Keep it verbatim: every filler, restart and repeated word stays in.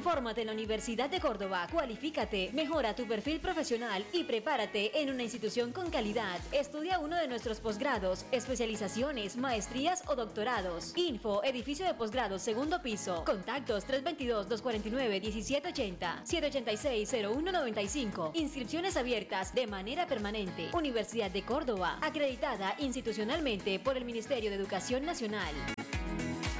Fórmate en la Universidad de Córdoba, cualifícate, mejora tu perfil profesional y prepárate en una institución con calidad. Estudia uno de nuestros posgrados, especializaciones, maestrías o doctorados. Info, edificio de posgrados, segundo piso. Contactos tres dos dos, dos cuatro nueve, uno siete ocho cero, siete ocho seis, cero uno nueve cinco. Inscripciones abiertas de manera permanente. Universidad de Córdoba, acreditada institucionalmente por el Ministerio de Educación Nacional.